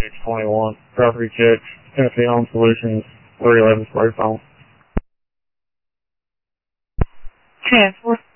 H21. Property check, Tennessee Home Solutions, 311 Spray Phone. Transport.